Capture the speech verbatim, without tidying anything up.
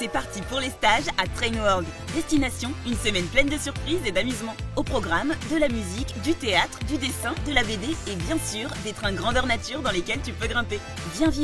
c'est parti pour les stages à Train World. Destination, une semaine pleine de surprises et d'amusement. Au programme, de la musique, du théâtre, du dessin, de la B D et bien sûr, des trains grandeur nature dans lesquels tu peux grimper. Viens vivre